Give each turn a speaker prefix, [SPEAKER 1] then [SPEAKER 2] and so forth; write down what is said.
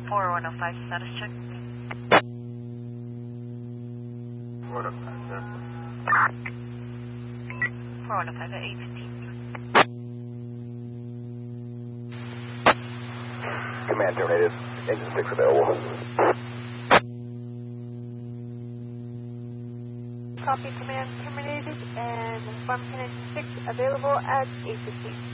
[SPEAKER 1] 4105 status check.
[SPEAKER 2] 4105, sir.
[SPEAKER 1] 4105 at 815.
[SPEAKER 3] Command terminated. Engine 6 available.
[SPEAKER 4] Copy, command terminated, and farm connection 6 available at 8:15.